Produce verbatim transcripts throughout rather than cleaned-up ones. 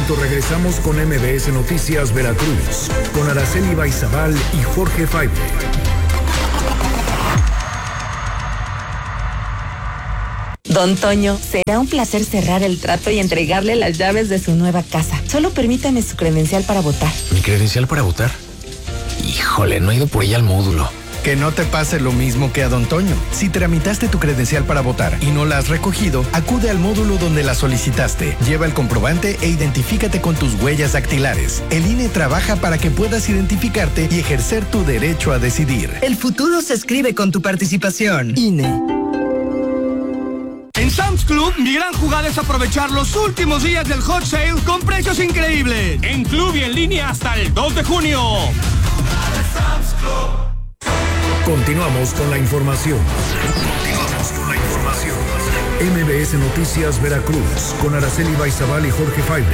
momento regresamos con M B S Noticias Veracruz, con Araceli Baizabal y Jorge Faible. Don Toño, será un placer cerrar el trato y entregarle las llaves de su nueva casa. Solo permítame su credencial para votar. ¿Mi credencial para votar? Híjole, no he ido por ella al módulo. Que no te pase lo mismo que a Don Toño. Si tramitaste tu credencial para votar y no la has recogido, acude al módulo donde la solicitaste. Lleva el comprobante e identifícate con tus huellas dactilares. El I N E trabaja para que puedas identificarte y ejercer tu derecho a decidir. El futuro se escribe con tu participación. I N E. En Sam's Club, mi gran jugada es aprovechar los últimos días del Hot Sale con precios increíbles. En club y en línea hasta el dos de junio. Continuamos con la información. Continuamos con la información. M B S Noticias Veracruz, con Araceli Baizabal y Jorge Faible.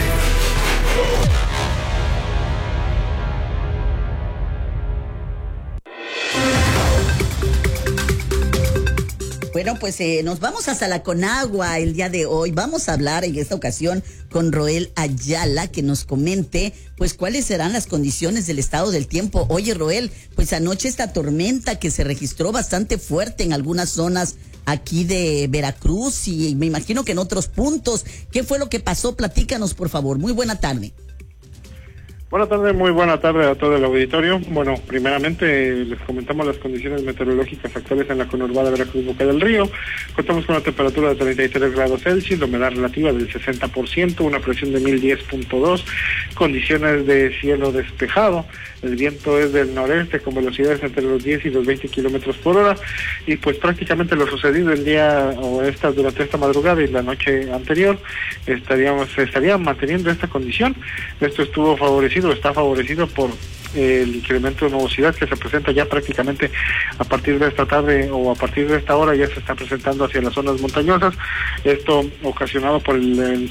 Bueno, pues eh, nos vamos hasta la Conagua el día de hoy. Vamos a hablar en esta ocasión con Roel Ayala, que nos comente pues cuáles serán las condiciones del estado del tiempo. Oye, Roel, pues anoche esta tormenta que se registró bastante fuerte en algunas zonas aquí de Veracruz y me imagino que en otros puntos. ¿Qué fue lo que pasó? Platícanos, por favor. Muy buena tarde. Buenas tardes, muy buena tarde a todo el auditorio. Bueno, primeramente les comentamos las condiciones meteorológicas actuales en la conurbada Veracruz Boca del Río. Contamos con una temperatura de treinta y tres grados Celsius, la humedad relativa del sesenta por ciento, una presión de mil diez punto dos, condiciones de cielo despejado. El viento es del noreste con velocidades entre los diez y los veinte kilómetros por hora y pues prácticamente lo sucedido el día o esta durante esta madrugada y la noche anterior estaríamos estarían manteniendo esta condición. Esto estuvo favorecido, está favorecido por el incremento de nubosidad que se presenta ya prácticamente a partir de esta tarde o a partir de esta hora ya se está presentando hacia las zonas montañosas. Esto ocasionado por el, el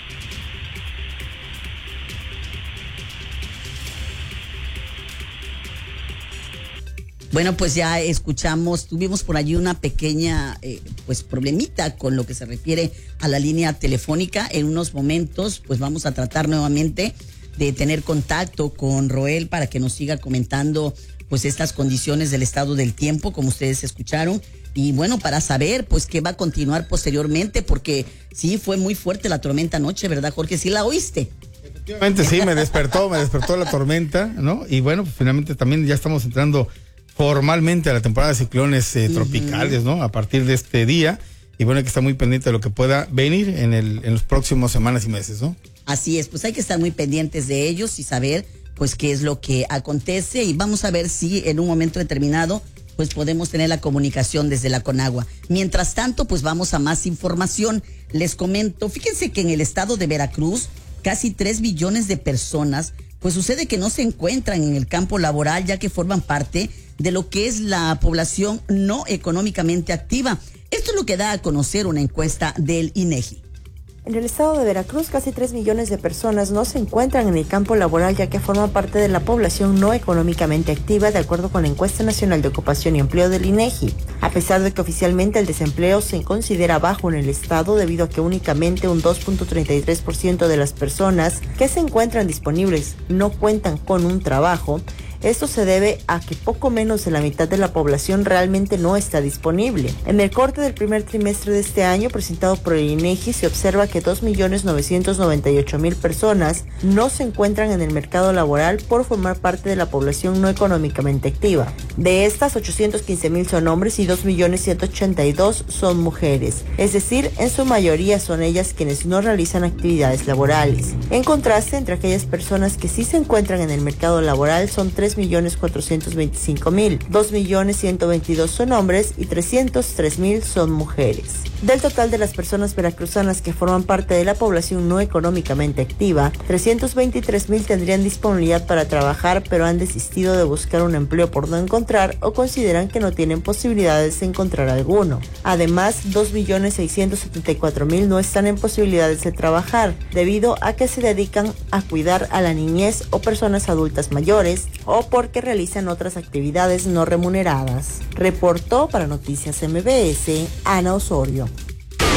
Bueno, pues ya escuchamos, tuvimos por allí una pequeña eh, pues problemita con lo que se refiere a la línea telefónica. En unos momentos pues vamos a tratar nuevamente de tener contacto con Roel para que nos siga comentando pues estas condiciones del estado del tiempo, como ustedes escucharon. Y bueno, para saber pues qué va a continuar posteriormente, porque sí fue muy fuerte la tormenta anoche, ¿verdad, Jorge? ¿Sí la oíste? Efectivamente, sí, me despertó, me despertó la tormenta, ¿no? Y bueno, pues finalmente también ya estamos entrando formalmente a la temporada de ciclones eh, tropicales, ¿no? A partir de este día. Y bueno, hay que estar muy pendiente de lo que pueda venir en el en los próximos semanas y meses, ¿no? Así es, pues hay que estar muy pendientes de ellos y saber pues qué es lo que acontece y vamos a ver si en un momento determinado pues podemos tener la comunicación desde la Conagua. Mientras tanto, pues vamos a más información. Les comento, fíjense que en el estado de Veracruz, casi tres billones de personas, pues sucede que no se encuentran en el campo laboral, ya que forman parte de lo que es la población no económicamente activa. Esto es lo que da a conocer una encuesta del I N E G I. En el estado de Veracruz, casi tres millones de personas no se encuentran en el campo laboral, ya que forman parte de la población no económicamente activa, de acuerdo con la Encuesta Nacional de Ocupación y Empleo del I N E G I. A pesar de que oficialmente el desempleo se considera bajo en el estado, debido a que únicamente un dos punto treinta y tres por ciento de las personas que se encuentran disponibles no cuentan con un trabajo, esto se debe a que poco menos de la mitad de la población realmente no está disponible. En el corte del primer trimestre de este año, presentado por el I N E G I, se observa que dos millones novecientos noventa y ocho mil personas no se encuentran en el mercado laboral por formar parte de la población no económicamente activa. De estas, ochocientos quince mil son hombres y dos millones ciento ochenta y dos son mujeres. Es decir, en su mayoría son ellas quienes no realizan actividades laborales. En contraste, entre aquellas personas que sí se encuentran en el mercado laboral son tres millones cuatrocientos veinticinco mil, dos millones ciento veintidós son hombres y trescientos tres mil son mujeres. Del total de las personas veracruzanas que forman parte de la población no económicamente activa, trescientos veintitrés mil tendrían disponibilidad para trabajar, pero han desistido de buscar un empleo por no encontrar o consideran que no tienen posibilidades de encontrar alguno. Además, dos millones seiscientos setenta y cuatro mil no están en posibilidades de trabajar, debido a que se dedican a cuidar a la niñez o personas adultas mayores, o porque realizan otras actividades no remuneradas. Reportó para Noticias M B S, Ana Osorio.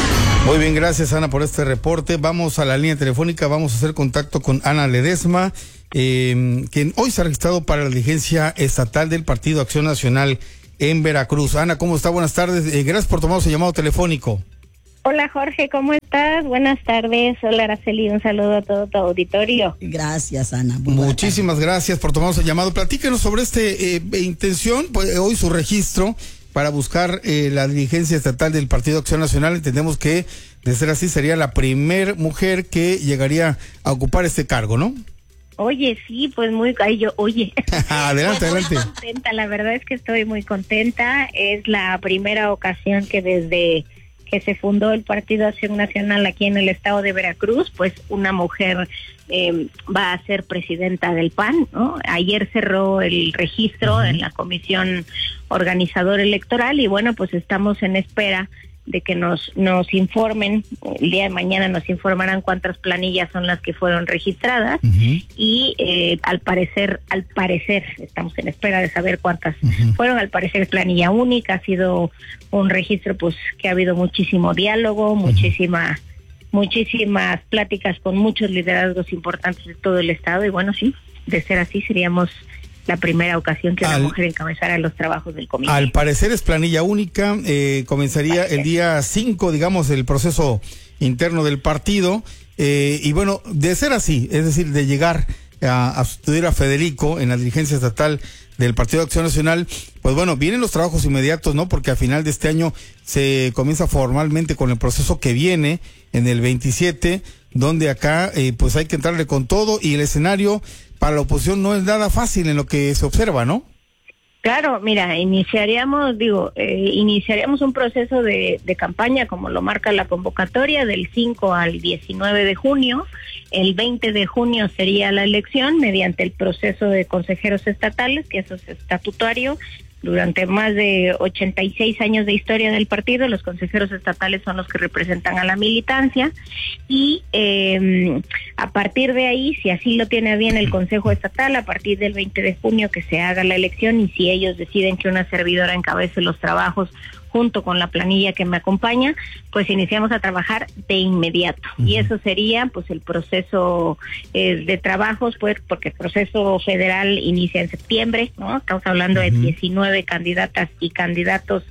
Muy bien, gracias Ana por este reporte. Vamos a la línea telefónica, vamos a hacer contacto con Ana Ledesma, eh, quien hoy se ha registrado para la dirigencia estatal del Partido Acción Nacional en Veracruz. Ana, ¿cómo está? Buenas tardes, eh, gracias por tomar su llamado telefónico. Hola Jorge, ¿cómo estás? Buenas tardes. Hola Araceli, un saludo a todo tu auditorio. Gracias Ana. Muchísimas gracias por tomar su llamado. Platíquenos sobre este eh, intención, pues hoy su registro para buscar eh, la dirigencia estatal del Partido Acción Nacional. Entendemos que, de ser así, sería la primer mujer que llegaría a ocupar este cargo, ¿no? Oye, sí, pues muy, ay, yo, oye. adelante, adelante. Muy contenta, la verdad es que estoy muy contenta. Es la primera ocasión que desde que se fundó el Partido Acción Nacional aquí en el estado de Veracruz, pues una mujer eh, va a ser presidenta del P A N, ¿no? Ayer cerró el registro uh-huh. en la Comisión Organizadora Electoral y bueno, pues estamos en espera de que nos nos informen, el día de mañana nos informarán cuántas planillas son las que fueron registradas uh-huh. y eh, al parecer, al parecer, estamos en espera de saber cuántas uh-huh. fueron, al parecer planilla única, ha sido un registro pues que ha habido muchísimo diálogo, uh-huh. muchísima, muchísimas pláticas con muchos liderazgos importantes de todo el estado y bueno, sí, de ser así seríamos la primera ocasión que al, una mujer encabezara los trabajos del comité. Al parecer es planilla única, eh, comenzaría el día cinco, digamos, el proceso interno del partido, eh, y bueno, de ser así, es decir, de llegar a, a sustituir a Federico en la dirigencia estatal del Partido de Acción Nacional, pues bueno, vienen los trabajos inmediatos, ¿no? Porque a final de este año se comienza formalmente con el proceso que viene en el veintisiete, donde acá eh, pues hay que entrarle con todo y el escenario para la oposición no es nada fácil en lo que se observa, ¿no? Claro, mira, iniciaríamos, digo, eh, iniciaríamos un proceso de, de campaña como lo marca la convocatoria del cinco al diecinueve de junio. El veinte de junio sería la elección mediante el proceso de consejeros estatales, que eso es estatutario. Durante más de ochenta y seis años de historia del partido, los consejeros estatales son los que representan a la militancia y eh, a partir de ahí, si así lo tiene bien el Consejo Estatal, a partir del veinte de junio que se haga la elección y si ellos deciden que una servidora encabece los trabajos junto con la planilla que me acompaña, pues iniciamos a trabajar de inmediato. Uh-huh. Y eso sería pues el proceso eh, de trabajos, pues porque el proceso federal inicia en septiembre, ¿no? Estamos hablando uh-huh. de diecinueve candidatas y candidatos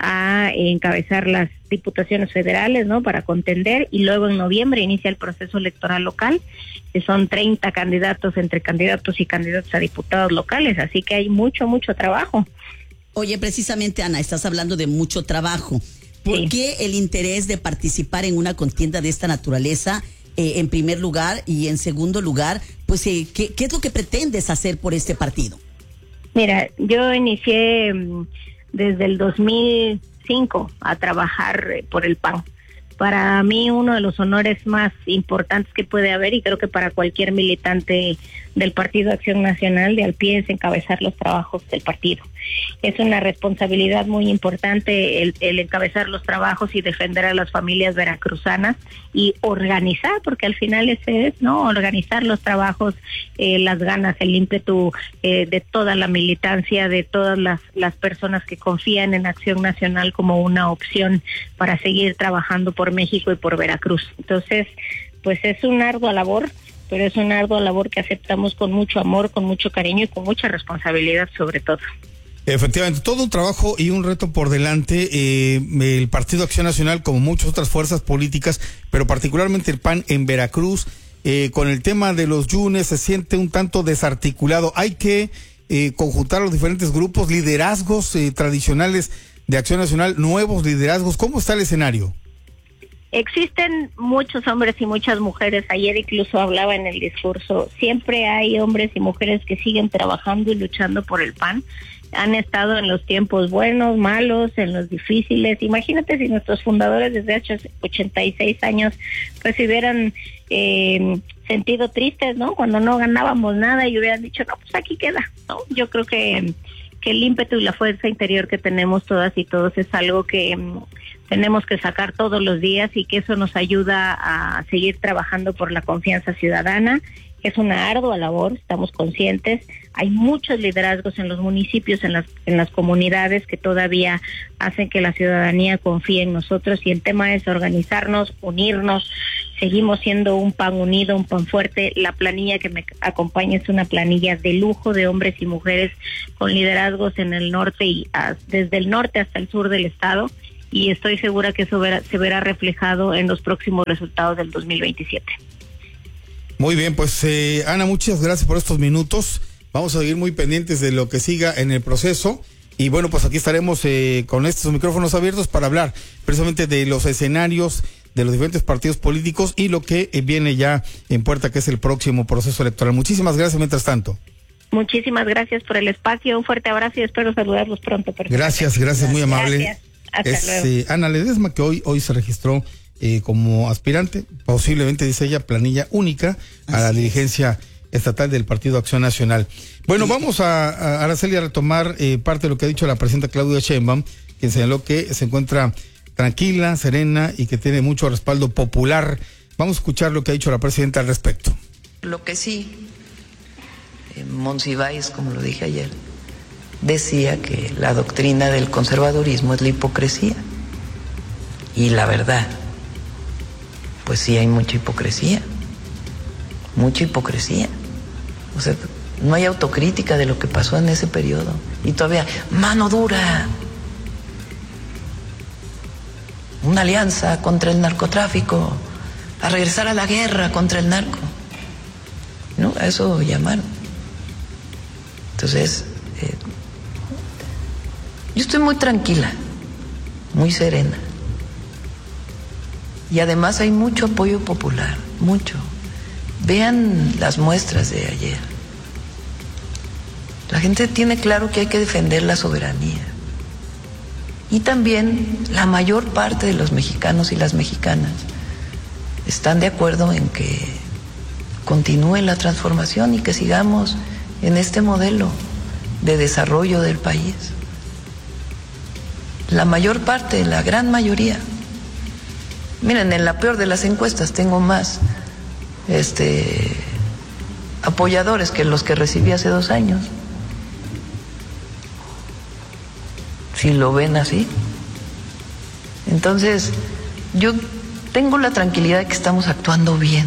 a eh, encabezar las diputaciones federales, ¿no? Para contender, y luego en noviembre inicia el proceso electoral local, que son treinta candidatos entre candidatos y candidatos a diputados locales, así que hay mucho, mucho trabajo. Oye, precisamente, Ana, estás hablando de mucho trabajo. ¿Por sí. qué el interés de participar en una contienda de esta naturaleza, eh, en primer lugar, y en segundo lugar, pues, eh, ¿qué, qué es lo que pretendes hacer por este partido? Mira, yo inicié um, desde el dos mil cinco a trabajar eh, por el P A N. Para mí uno de los honores más importantes que puede haber, y creo que para cualquier militante del Partido Acción Nacional de al pie, es encabezar los trabajos del partido. Es una responsabilidad muy importante el, el encabezar los trabajos y defender a las familias veracruzanas y organizar, porque al final ese es, ¿no? Organizar los trabajos, eh, las ganas, el ímpetu eh, de toda la militancia, de todas las, las personas que confían en Acción Nacional como una opción para seguir trabajando por México y por Veracruz. Entonces, pues es una ardua labor, pero es una ardua labor que aceptamos con mucho amor, con mucho cariño y con mucha responsabilidad sobre todo. Efectivamente, todo un trabajo y un reto por delante. Eh, el Partido Acción Nacional, como muchas otras fuerzas políticas, pero particularmente el P A N en Veracruz, eh, con el tema de los yunes se siente un tanto desarticulado. Hay que eh, conjuntar los diferentes grupos, liderazgos eh, tradicionales de Acción Nacional, nuevos liderazgos. ¿Cómo está el escenario? Existen muchos hombres y muchas mujeres. Ayer incluso hablaba en el discurso. Siempre hay hombres y mujeres que siguen trabajando y luchando por el P A N. Han estado en los tiempos buenos, malos, en los difíciles. Imagínate si nuestros fundadores desde hace ochenta y seis años pues hubieran eh, sentido tristes, ¿no? Cuando no ganábamos nada y hubieran dicho, no, pues aquí queda, ¿no? Yo creo que que el ímpetu y la fuerza interior que tenemos todas y todos es algo que tenemos que sacar todos los días y que eso nos ayuda a seguir trabajando por la confianza ciudadana. Es una ardua labor, estamos conscientes. Hay muchos liderazgos en los municipios, en las en las comunidades que todavía hacen que la ciudadanía confíe en nosotros, y el tema es organizarnos, unirnos. Seguimos siendo un P A N unido, un P A N fuerte. La planilla que me acompaña es una planilla de lujo de hombres y mujeres con liderazgos en el norte y a, desde el norte hasta el sur del estado, y estoy segura que eso verá, se verá reflejado en los próximos resultados del dos mil veintisiete. Muy bien, pues eh, Ana, muchas gracias por estos minutos. Vamos a seguir muy pendientes de lo que siga en el proceso. Y bueno, pues aquí estaremos eh, con estos micrófonos abiertos para hablar precisamente de los escenarios de los diferentes partidos políticos y lo que eh, viene ya en puerta, que es el próximo proceso electoral. Muchísimas gracias mientras tanto. Muchísimas gracias por el espacio. Un fuerte abrazo y espero saludarlos pronto. Gracias, gracias, muy amable. Gracias. Hasta es luego. Eh, Ana Ledesma, que hoy, hoy se registró Eh, como aspirante, posiblemente, dice ella, planilla única a Así la dirigencia es. estatal del Partido Acción Nacional. Bueno, sí. vamos a, a Araceli a retomar eh, parte de lo que ha dicho la presidenta Claudia Sheinbaum, quien señaló que se encuentra tranquila, serena y que tiene mucho respaldo popular. Vamos a escuchar lo que ha dicho la presidenta al respecto. Lo que sí, eh, Monsiváis, como lo dije ayer, decía que la doctrina del conservadurismo es la hipocresía. Y la verdad, pues sí hay mucha hipocresía, mucha hipocresía. O sea, no hay autocrítica de lo que pasó en ese periodo. Y todavía, mano dura, una alianza contra el narcotráfico, a regresar a la guerra contra el narco. ¿No? A eso llamaron. Entonces, eh, yo estoy muy tranquila, muy serena. Y además hay mucho apoyo popular, mucho. Vean las muestras de ayer. La gente tiene claro que hay que defender la soberanía. Y también la mayor parte de los mexicanos y las mexicanas están de acuerdo en que continúe la transformación y que sigamos en este modelo de desarrollo del país. La mayor parte, la gran mayoría. Miren, en la peor de las encuestas tengo más este, apoyadores que los que recibí hace dos años. Si lo ven así. Entonces, yo tengo la tranquilidad de que estamos actuando bien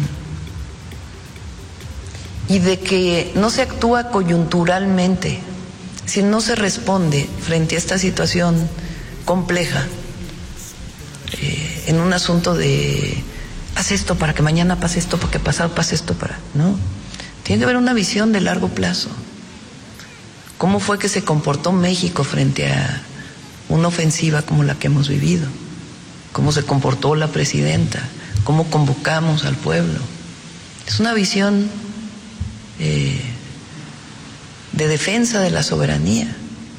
y de que no se actúa coyunturalmente, si no se responde frente a esta situación compleja. Eh, en un asunto de haz esto para que mañana pase esto, para que pasado pase esto, para, ¿no? Tiene que haber una visión de largo plazo. ¿Cómo fue que se comportó México frente a una ofensiva como la que hemos vivido? ¿Cómo se comportó la presidenta? ¿Cómo convocamos al pueblo? Es una visión eh, de defensa de la soberanía.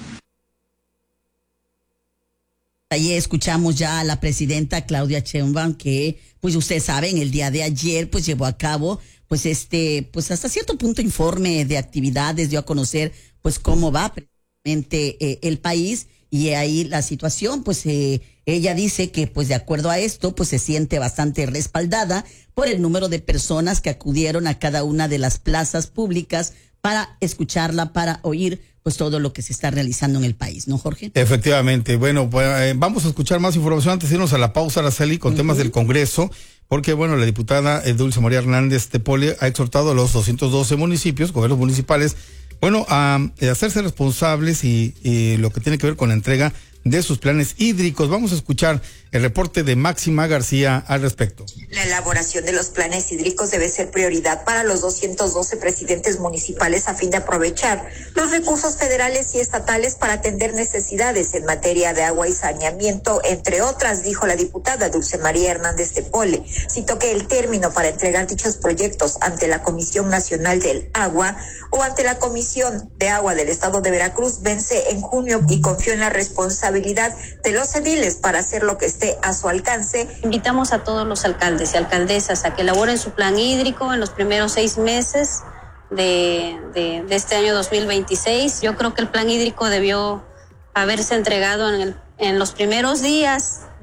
Ayer escuchamos ya a la presidenta Claudia Sheinbaum que, pues ustedes saben, el día de ayer pues llevó a cabo pues este, pues hasta cierto punto informe de actividades, dio a conocer pues cómo va precisamente eh, el país y ahí la situación, pues eh, ella dice que pues de acuerdo a esto pues se siente bastante respaldada por el número de personas que acudieron a cada una de las plazas públicas para escucharla, para oír pues todo lo que se está realizando en el país, ¿no, Jorge? Efectivamente. Bueno, pues eh, vamos a escuchar más información antes de irnos a la pausa, Araceli, con uh-huh. temas del Congreso, porque bueno, la diputada eh, Dulce María Hernández Tepole ha exhortado a los doscientos doce municipios, gobiernos municipales, bueno, a, a hacerse responsables y, y lo que tiene que ver con la entrega de sus planes hídricos. Vamos a escuchar el reporte de Máxima García al respecto. La elaboración de los planes hídricos debe ser prioridad para los doscientos doce presidentes municipales a fin de aprovechar los recursos federales y estatales para atender necesidades en materia de agua y saneamiento, entre otras, dijo la diputada Dulce María Hernández Tepole. Citó que el término para entregar dichos proyectos ante la Comisión Nacional del Agua o ante la Comisión de Agua del Estado de Veracruz vence en junio y confió en la responsabilidad de los ediles para hacer lo que esté a su alcance. Invitamos a todos los alcaldes y alcaldesas a que elaboren su plan hídrico en los primeros seis meses de, de, de este año dos mil veintiséis. Yo creo que el plan hídrico debió haberse entregado en, el, en los primeros días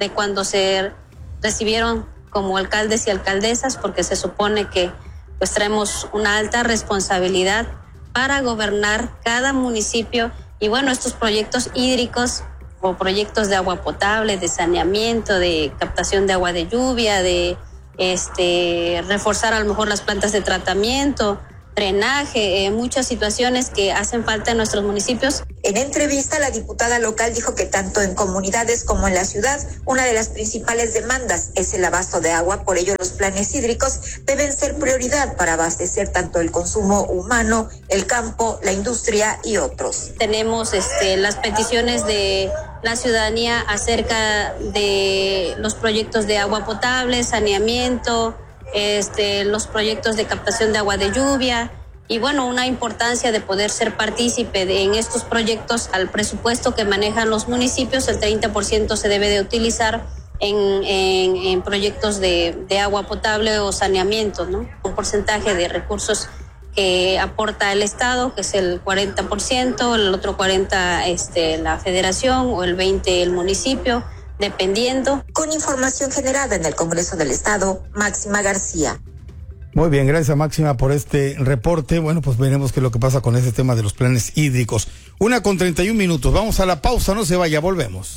de cuando se recibieron como alcaldes y alcaldesas, porque se supone que pues traemos una alta responsabilidad para gobernar cada municipio. Y bueno, estos proyectos hídricos o proyectos de agua potable, de saneamiento, de captación de agua de lluvia, de este reforzar a lo mejor las plantas de tratamiento, drenaje, eh, muchas situaciones que hacen falta en nuestros municipios. En entrevista, la diputada local dijo que tanto en comunidades como en la ciudad, una de las principales demandas es el abasto de agua. Por ello, los planes hídricos deben ser prioridad para abastecer tanto el consumo humano, el campo, la industria y otros. Tenemos este, las peticiones de la ciudadanía acerca de los proyectos de agua potable, saneamiento, Este, los proyectos de captación de agua de lluvia y bueno, una importancia de poder ser partícipe de, en estos proyectos. Al presupuesto que manejan los municipios, el treinta por ciento se debe de utilizar en, en, en proyectos de, de agua potable o saneamiento, ¿no? Un porcentaje de recursos que aporta el Estado, que es el cuarenta por ciento, el otro cuarenta por ciento este, la federación o el veinte por ciento el municipio, dependiendo. Con información generada en el Congreso del Estado, Máxima García. Muy bien, gracias Máxima por este reporte. Bueno, pues veremos qué es lo que pasa con ese tema de los planes hídricos. Una con treinta y un minutos. Vamos a la pausa, no se vaya, volvemos.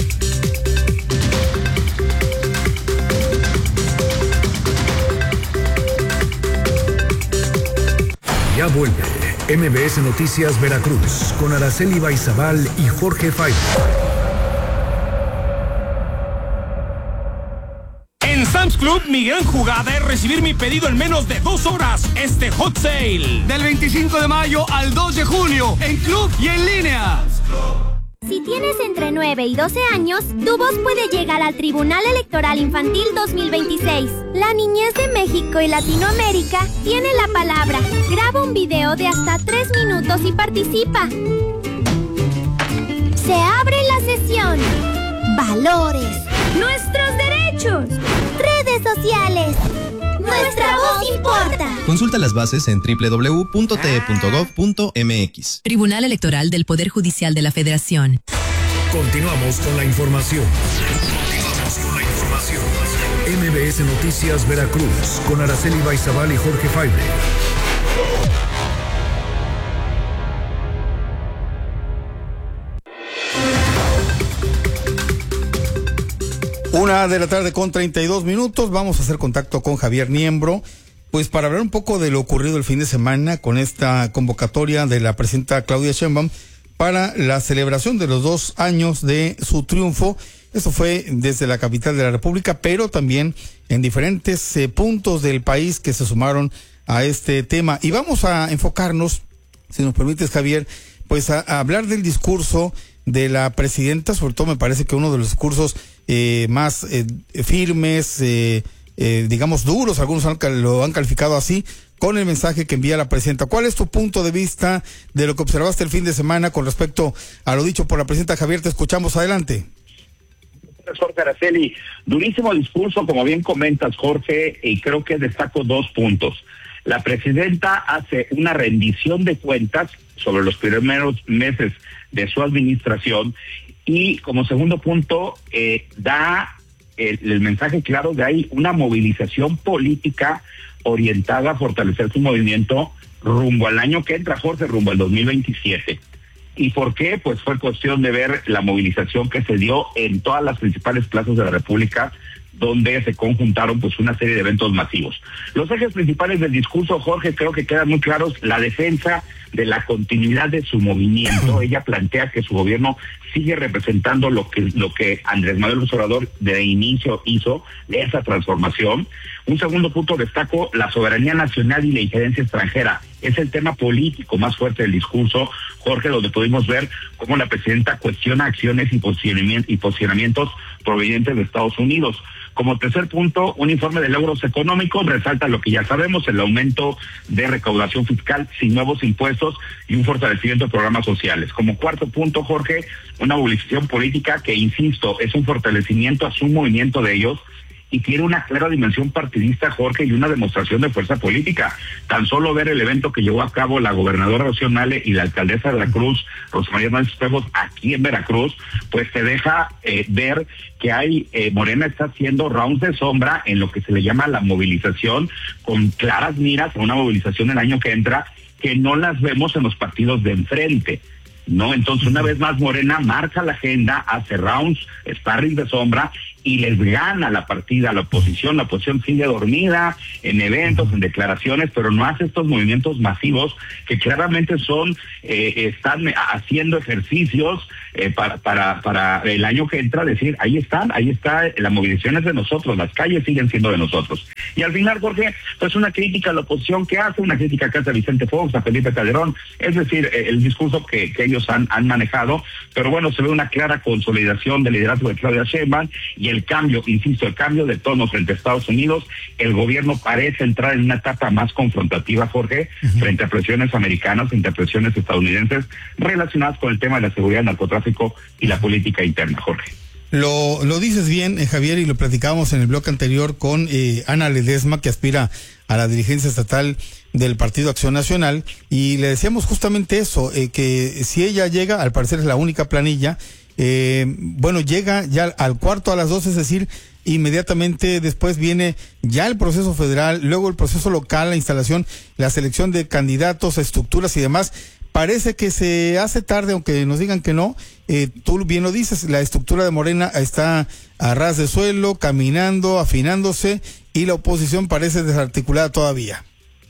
Ya vuelve M B S Noticias Veracruz con Araceli Baizabal y Jorge Faibo. En Sam's Club, mi gran jugada es recibir mi pedido en menos de dos horas. Este Hot Sale. Del veinticinco de mayo al dos de junio, en Club y en línea. Si tienes entre nueve y doce años, tu voz puede llegar al Tribunal Electoral Infantil dos mil veintiséis. La niñez de México y Latinoamérica tiene la palabra. Graba un video de hasta tres minutos y participa. Se abre la sesión. Valores. Nuestros derechos. Redes sociales. Nuestra voz importa. Consulta las bases en doble u doble u doble u punto t e punto gov punto m x. Tribunal Electoral del Poder Judicial de la Federación. Continuamos con la información. Continuamos con la información. M B S Noticias Veracruz con Araceli Baizabal y Jorge Faibo. Una de la tarde con treinta y dos minutos. Vamos a hacer contacto con Javier Niembro, pues para hablar un poco de lo ocurrido el fin de semana con esta convocatoria de la presidenta Claudia Sheinbaum para la celebración de los dos años de su triunfo. Eso fue desde la capital de la República, pero también en diferentes eh, puntos del país que se sumaron a este tema. Y vamos a enfocarnos, si nos permites, Javier, pues a, a hablar del discurso de la presidenta. Sobre todo me parece que uno de los discursos eh, más eh, firmes, eh, eh, digamos duros, algunos han, lo han calificado así, con el mensaje que envía la presidenta. ¿Cuál es tu punto de vista de lo que observaste el fin de semana con respecto a lo dicho por la presidenta? Javier, te escuchamos, adelante. Jorge Araceli, durísimo discurso, como bien comentas, Jorge, y creo que destaco dos puntos. La presidenta hace una rendición de cuentas sobre los primeros meses de su administración y como segundo punto eh, da el, el mensaje claro de ahí una movilización política orientada a fortalecer su movimiento rumbo al año que entra, Jorge, rumbo al dos mil veintisiete. ¿Y por qué? Pues fue cuestión de ver la movilización que se dio en todas las principales plazas de la República, donde se conjuntaron pues una serie de eventos masivos. Los ejes principales del discurso, Jorge, creo que quedan muy claros. La defensa de la continuidad de su movimiento. Ella plantea que su gobierno sigue representando lo que lo que Andrés Manuel López Obrador de inicio hizo, de esa transformación. Un segundo punto destaco la soberanía nacional y la injerencia extranjera. Es el tema político más fuerte del discurso, Jorge, donde pudimos ver cómo la presidenta cuestiona acciones y posicionamientos, y posicionamientos provenientes de Estados Unidos. Como tercer punto, un informe de logros económicos resalta lo que ya sabemos, el aumento de recaudación fiscal sin nuevos impuestos y un fortalecimiento de programas sociales. Como cuarto punto, Jorge, una movilización política que, insisto, es un fortalecimiento a su movimiento de ellos y tiene una clara dimensión partidista, Jorge, y una demostración de fuerza política. Tan solo ver el evento que llevó a cabo la gobernadora Rocío Nale y la alcaldesa de Veracruz, Rosa María Hernández Espejos, aquí en Veracruz, pues te deja eh, ver que hay, eh, Morena está haciendo rounds de sombra en lo que se le llama la movilización, con claras miras a una movilización el año que entra, que no las vemos en los partidos de enfrente, ¿no? Entonces, una vez más, Morena marca la agenda, hace rounds, sparring de sombra, y les gana la partida a la oposición. La oposición sigue dormida en eventos, en declaraciones, pero no hace estos movimientos masivos que claramente son, eh, están haciendo ejercicios eh, para, para, para el año que entra, decir, ahí están, ahí está, la movilización es de nosotros, las calles siguen siendo de nosotros. Y al final, Jorge, pues una crítica a la oposición que hace, una crítica que hace a Vicente Fox, a Felipe Calderón, es decir, eh, el discurso que, que ellos han, han manejado, pero bueno, se ve una clara consolidación del liderazgo de Claudia Sheinbaum y el cambio, insisto, el cambio de tono frente a Estados Unidos. El gobierno parece entrar en una etapa más confrontativa, Jorge, uh-huh. frente a presiones americanas, frente a presiones estadounidenses relacionadas con el tema de la seguridad, el narcotráfico y la política interna, Jorge. Lo, lo dices bien, eh, Javier, y lo platicábamos en el bloque anterior con eh, Ana Ledesma, que aspira a la dirigencia estatal del Partido Acción Nacional, y le decíamos justamente eso, eh, que si ella llega, al parecer es la única planilla, eh, bueno, llega ya al cuarto a las doce, es decir, inmediatamente después viene ya el proceso federal, luego el proceso local, la instalación, la selección de candidatos, estructuras y demás. Parece que se hace tarde, aunque nos digan que no. Eh, tú bien lo dices, la estructura de Morena está a ras de suelo, caminando, afinándose, y la oposición parece desarticulada todavía.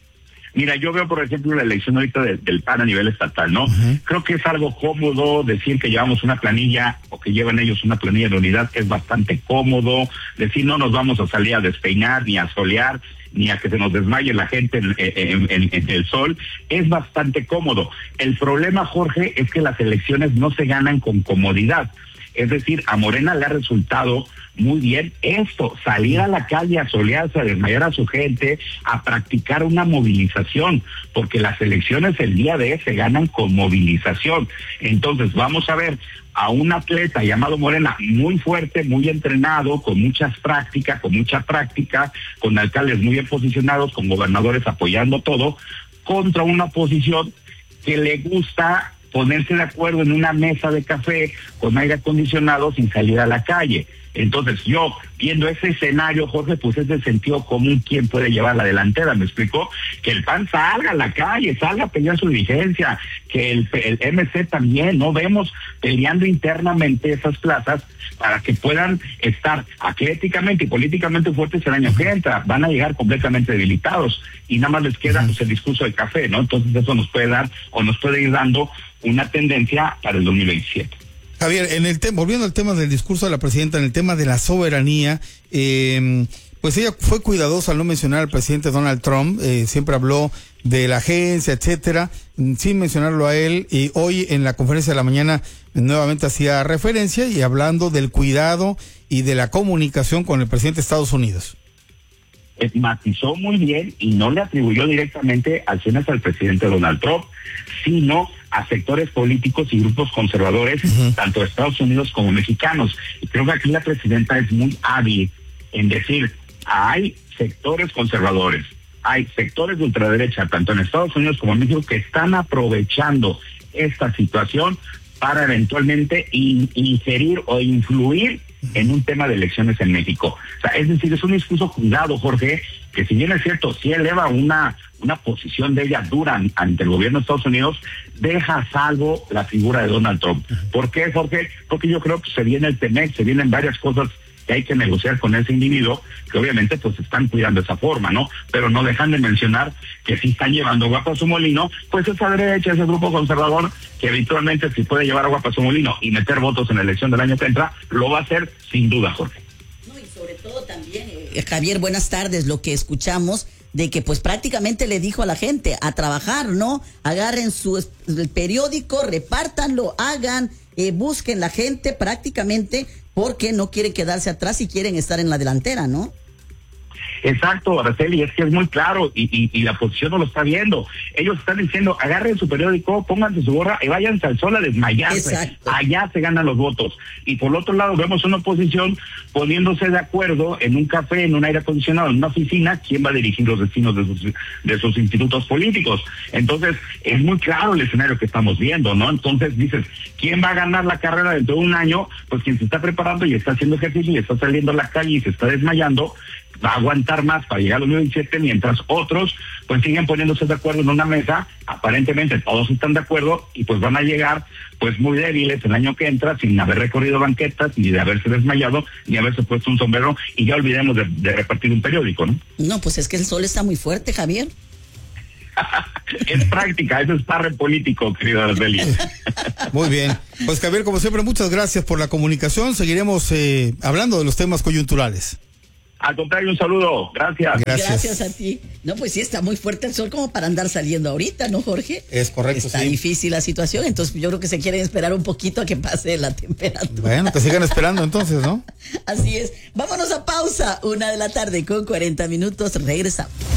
Mira, yo veo, por ejemplo, la elección ahorita de, del P A N a nivel estatal, ¿no? Uh-huh. Creo que es algo cómodo decir que llevamos una planilla, o que llevan ellos una planilla de unidad, que es bastante cómodo. Decir, no nos vamos a salir a despeinar, ni a solear, ni a que se nos desmaye la gente en, en, en, en el sol. Es bastante cómodo. El problema, Jorge, es que las elecciones no se ganan con comodidad. Es decir, a Morena le ha resultado muy bien esto, salir a la calle a solearse, a desmayar a su gente, a practicar una movilización, porque las elecciones el día de hoy se ganan con movilización. Entonces vamos a ver a un atleta llamado Morena, muy fuerte, muy entrenado, con muchas prácticas, con mucha práctica, con alcaldes muy bien posicionados, con gobernadores apoyando todo, contra una oposición que le gusta ponerse de acuerdo en una mesa de café con aire acondicionado sin salir a la calle. Entonces yo, viendo ese escenario, Jorge, pues es de sentido común quién puede llevar la delantera, ¿me explicó? Que el P A N salga a la calle, salga a pelear su dirigencia, que el, el M C también, no vemos peleando internamente esas plazas para que puedan estar atléticamente y políticamente fuertes el año que entra. Van a llegar completamente debilitados y nada más les queda pues, el discurso del café, ¿no? Entonces eso nos puede dar o nos puede ir dando una tendencia para el dos mil veintisiete. Javier, en el tema, volviendo al tema del discurso de la presidenta, en el tema de la soberanía, eh, pues ella fue cuidadosa al no mencionar al presidente Donald Trump, eh, siempre habló de la agencia, etcétera, sin mencionarlo a él, y hoy en la conferencia de la mañana nuevamente hacía referencia y hablando del cuidado y de la comunicación con el presidente de Estados Unidos. Matizó muy bien y no le atribuyó directamente acciones al presidente Donald Trump, sino a sectores políticos y grupos conservadores, uh-huh. tanto de Estados Unidos como mexicanos. Y creo que aquí la presidenta es muy hábil en decir, hay sectores conservadores, hay sectores de ultraderecha, tanto en Estados Unidos como en México, que están aprovechando esta situación para eventualmente in, ingerir o influir en un tema de elecciones en México. O sea, es decir, es un discurso cuidado, Jorge, que si bien es cierto, sí eleva una, una posición de ella dura ante el gobierno de Estados Unidos, deja a salvo la figura de Donald Trump. ¿Por qué, Jorge? Porque yo creo que se viene el T-MEC, se vienen varias cosas que hay que negociar con ese individuo, que obviamente pues están cuidando de esa forma, ¿no? Pero no dejan de mencionar que si están llevando agua para su molino, pues esa derecha, ese grupo conservador, que habitualmente si puede llevar agua para su molino y meter votos en la elección del año que entra, lo va a hacer sin duda, Jorge. No, y sobre todo también, eh, Javier, buenas tardes, lo que escuchamos de que pues prácticamente le dijo a la gente a trabajar, ¿no? Agarren su el periódico, repártanlo, hagan, eh, busquen la gente prácticamente porque no quieren quedarse atrás y quieren estar en la delantera, ¿no? Exacto, Araceli, es que es muy claro y, y, y la oposición no lo está viendo. Ellos están diciendo, agarren su periódico, pónganse su gorra y váyanse al sol a desmayarse. Exacto. Allá se ganan los votos. Y por el otro lado vemos una oposición poniéndose de acuerdo en un café, en un aire acondicionado, en una oficina, quién va a dirigir los destinos de sus, de sus institutos políticos. Entonces, es muy claro el escenario que estamos viendo, ¿no? Entonces dices, ¿quién va a ganar la carrera dentro de un año? Pues quien se está preparando y está haciendo ejercicio y está saliendo a la calle y se está desmayando, va a aguantar más para llegar a los dos mil veintisiete, mientras otros pues siguen poniéndose de acuerdo en una mesa, aparentemente todos están de acuerdo y pues van a llegar pues muy débiles el año que entra sin haber recorrido banquetas, ni de haberse desmayado, ni haberse puesto un sombrero y ya olvidemos de, de repartir un periódico, ¿no? No, pues es que el sol está muy fuerte, Javier. Es práctica, eso es parre político, querido Araceli. Muy bien. Pues Javier, como siempre, muchas gracias por la comunicación. Seguiremos eh, hablando de los temas coyunturales. Al contrario, un saludo. Gracias. Gracias. Gracias a ti. No, pues sí, está muy fuerte el sol como para andar saliendo ahorita, ¿no, Jorge? Es correcto, Está sí. difícil la situación, entonces yo creo que se quieren esperar un poquito a que pase la temperatura. Bueno, que sigan esperando entonces, ¿no? Así es. Vámonos a pausa. Una de la tarde con cuarenta minutos. Regresamos.